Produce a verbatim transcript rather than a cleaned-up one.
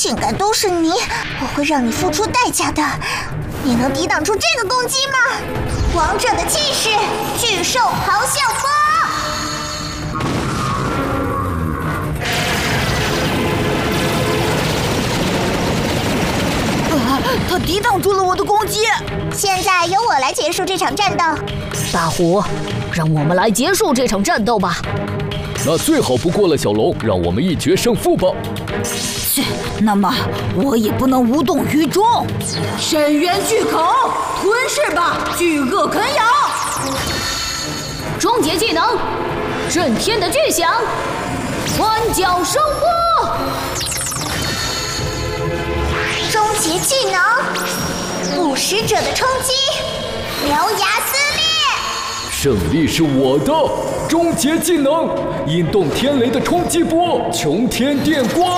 竟敢都是你！我会让你付出代价的。你能抵挡住这个攻击吗？王者的气势，巨兽咆哮风！ 啊！他抵挡住了我的攻击。 现在由我来结束这场战斗。 大虎，让我们来结束这场战斗吧。 那最好不过了，小龙，让我们一决胜负吧。 切，那么我也不能无动于衷。深渊巨口，吞噬吧，巨鳄啃咬！ 终结技能，震天的巨响，宽脚声波。 终结技能，捕食者的冲击，獠牙撕裂。 胜利是我的！终结技能，引动天雷的冲击波，穹天电光。